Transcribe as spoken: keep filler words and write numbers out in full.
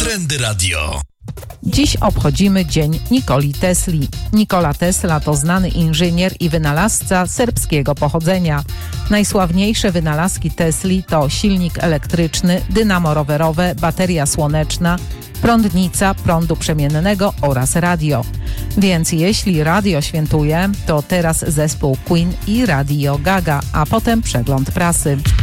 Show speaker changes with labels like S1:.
S1: Trendy Radio.
S2: Dziś obchodzimy Dzień Nikoli Tesli. Nikola Tesla to znany inżynier i wynalazca serbskiego pochodzenia. Najsławniejsze wynalazki Tesli to silnik elektryczny, dynamo rowerowe, bateria słoneczna, prądnica prądu przemiennego oraz radio. Więc jeśli radio świętuje, to teraz zespół Queen i Radio Gaga, a potem przegląd prasy.